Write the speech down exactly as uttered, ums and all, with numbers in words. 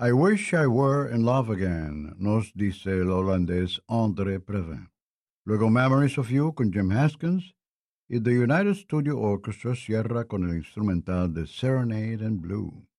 I wish I were in love again, nos dice el holandés André Previn. Luego Memories of You con Jim Haskins y The United Studio Orchestra cierra con el instrumental de Serenade in Blue.